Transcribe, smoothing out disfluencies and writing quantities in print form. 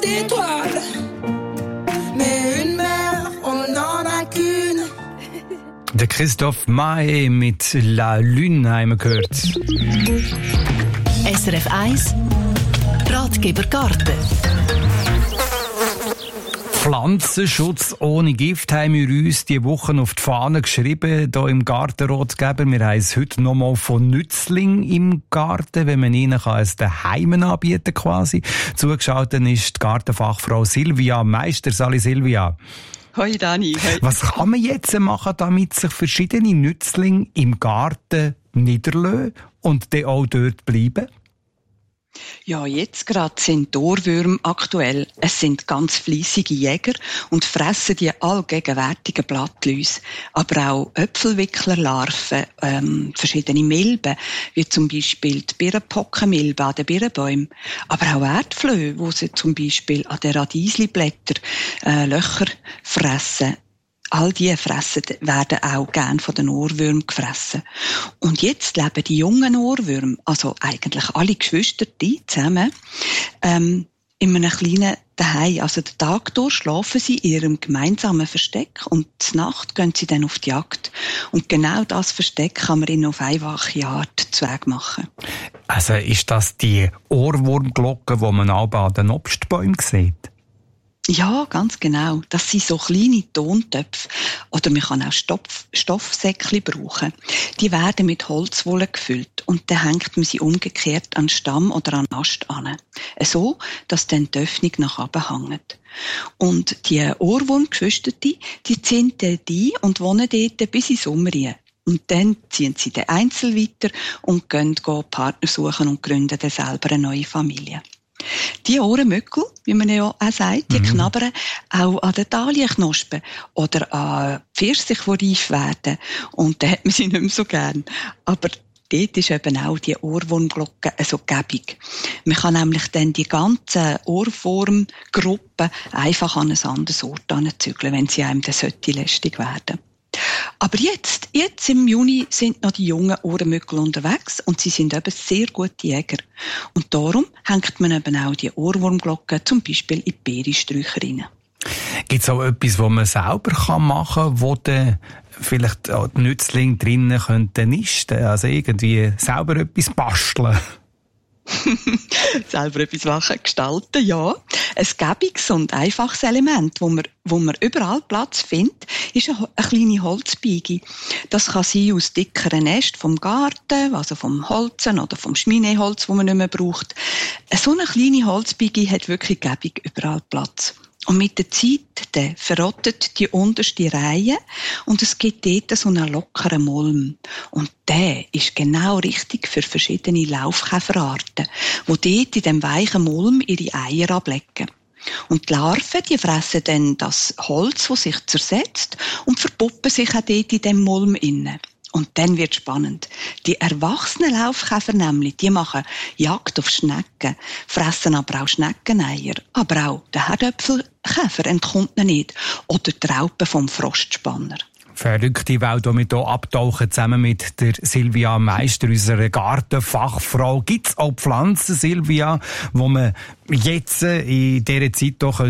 d'étoiles, mais une mère, on n'en a qu'une. Der Christoph Maé mit La Lune haben wir gehört. SRF 1 Ratgeber Garten. Pflanzenschutz ohne Gift haben wir uns diese Woche auf die Fahne geschrieben, hier im Gartenratgeber. Wir haben es heute nochmal von Nützling im Garten, wenn man ihnen ein daheim anbieten quasi. Zugeschaltet ist die Gartenfachfrau Silvia Meister. Sali Silvia. Hoi Dani. Hoi. Was kann man jetzt machen, damit sich verschiedene Nützlinge im Garten niederlassen und dann auch dort bleiben? Ja, jetzt gerade sind die Ohrwürmer aktuell. Es sind ganz fleissige Jäger und fressen die allgegenwärtigen Blattläuse. Aber auch Äpfelwicklerlarven, verschiedene Milben, wie zum Beispiel die Birnenpockenmilbe an den Birnenbäumen. Aber auch Erdflöhe, wo sie zum Beispiel an den Radiesli-Blättern Löcher fressen. All diese Fressen werden auch gern von den Ohrwürmern gefressen. Und jetzt leben die jungen Ohrwürmer, also eigentlich alle Geschwister, die zusammen, in einem kleinen Zuhause. Also den Tag durch schlafen sie in ihrem gemeinsamen Versteck und zur Nacht gehen sie dann auf die Jagd. Und genau das Versteck kann man ihnen auf einfache Art zu Weg machen. Also ist das die Ohrwurmglocke, die man auch an den Obstbäumen sieht? Ja, ganz genau. Das sind so kleine Tontöpfe. Oder man kann auch Stoffsäckchen brauchen. Die werden mit Holzwolle gefüllt und dann hängt man sie umgekehrt an Stamm oder an Ast an. So, dass dann die Öffnung nach oben hängt. Und die Ohrwurmgeschwister, die ziehen dort ein und wohnen dort bis in den Sommer rein. Und dann ziehen sie den Einzel weiter und gehen Partner suchen und gründen dann selber eine neue Familie. Die Ohrenmückel, wie man ja auch sagt, die knabbern auch an den Dahlienknospen oder an Pfirsichen, die reif werden. Und dann hat man sie nicht mehr so gern. Aber dort ist eben auch die Ohrwurmglocke so gäbig. Man kann nämlich dann die ganzen Ohrwurmgruppen einfach an ein anderes Ort anzügeln, wenn sie einem dann lästig werden. Aber jetzt im Juni sind noch die jungen Ohrenmückel unterwegs und sie sind eben sehr gute Jäger. Und darum hängt man eben auch die Ohrwurmglocken zum Beispiel in die Beerensträucher rein. Gibt es auch etwas, was man selber machen kann, wo dann vielleicht auch die Nützlinge drinnen könnten nisten? Also irgendwie selber etwas basteln? Selber etwas machen, gestalten, ja. Ein gäbiges und einfaches Element, wo man überall Platz findet, ist eine kleine Holzbiege. Das kann sein aus dickeren Ästen vom Garten, also vom Holzen oder vom Schmineholz, das man nicht mehr braucht. So eine kleine Holzbiege hat wirklich gäbig überall Platz. Und mit der Zeit dann verrottet die unterste Reihe und es gibt dort so einen lockeren Mulm. Und der ist genau richtig für verschiedene Laufkäferarten, die dort in dem weichen Mulm ihre Eier ablegen. Und die Larven, die fressen dann das Holz, das sich zersetzt und verpuppen sich auch dort in dem Mulm inne. Und dann wird spannend. Die erwachsenen Laufkäfer nämlich, die machen Jagd auf Schnecken, fressen aber auch Schneckeneier. Aber auch der Herdöpfelkäfer entkommt ihnen nicht. Oder die Raupen vom Frostspanner. Verrückte Welt, die wir hier abtauchen, zusammen mit der Silvia Meister, unserer Gartenfachfrau. Gibt es auch Pflanzen, Silvia, die man jetzt in dieser Zeit hier